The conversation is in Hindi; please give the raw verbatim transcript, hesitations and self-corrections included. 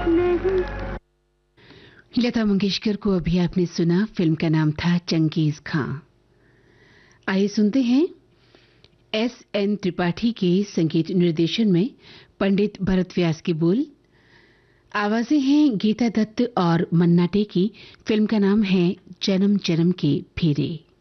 लता मंगेशकर को अभी आपने सुना, फिल्म का नाम था चंगेज खां। आइए सुनते हैं एस एन त्रिपाठी के संगीत निर्देशन में पंडित भरत व्यास के बोल। आवाजें हैं गीता दत्त और मन्ना डे की। फिल्म का नाम है जन्म जन्म के फेरे।